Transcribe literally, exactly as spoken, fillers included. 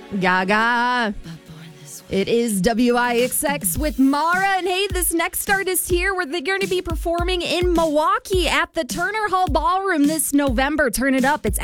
Gaga. It is W I X X with Mara. And hey, this next artist here, where they're going to be performing in Milwaukee at the Turner Hall Ballroom this November. Turn it up. It's